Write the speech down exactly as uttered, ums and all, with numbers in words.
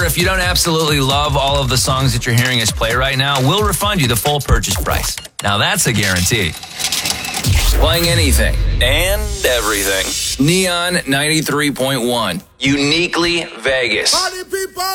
if you don't absolutely love all of the songs that you're hearing us play right now, we'll refund you the full purchase price. Now that's a guarantee. Playing anything and everything. Neon ninety-three point one. Uniquely Vegas. Party people!